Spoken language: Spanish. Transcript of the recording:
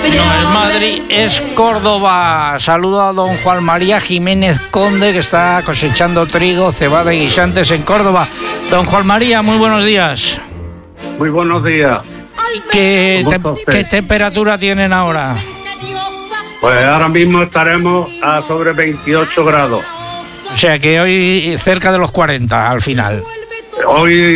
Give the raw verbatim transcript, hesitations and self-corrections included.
No es Madrid, es Córdoba. Saludo a don Juan María Jiménez Conde, que está cosechando trigo, cebada y guisantes en Córdoba. Don Juan María, muy buenos días. Muy buenos días. ¿Qué, te, ¿qué temperatura tienen ahora? Pues ahora mismo estaremos a sobre veintiocho grados. O sea que hoy cerca de los cuarenta al final. Hoy